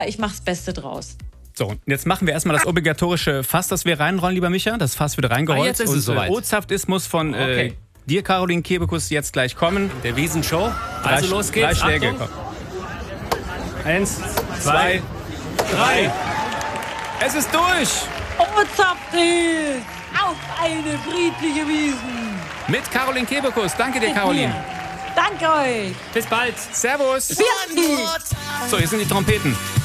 Ich mache das Beste draus. So, jetzt machen wir erstmal das obligatorische Fass, das wir reinrollen, lieber Micha. Das Fass wird reingerollt. Jetzt ist es soweit. O-Zapft muss von dir, Caroline Kebekus, jetzt gleich kommen. Der Wiesenshow. Also los geht's. 3 Schläge. Achtung. 1, 2, 3. Es ist durch. O-Zapft ist auf eine friedliche Wiesen. Mit Caroline Kebekus. Danke dir, Caroline. Danke euch. Bis bald. Servus. Vielen Dank. So, hier sind die Trompeten.